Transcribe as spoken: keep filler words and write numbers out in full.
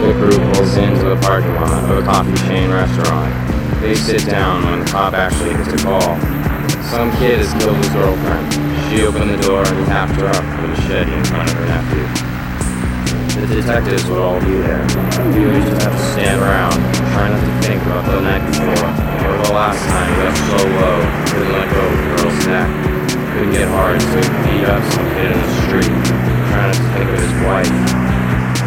The crew pulls into the parking lot of a coffee chain restaurant. They sit down when the cop actually gets a call. Some kid has killed his girlfriend. She opened the door and tapped her up with a machete in front of her nephew. The detectives would all be there. He would just have to stand around, try not to think about the night before, or the last time he got so low, couldn't let go of the girl's neck. Couldn't get hard, so he beat up some kid in the street, trying not to think of his wife.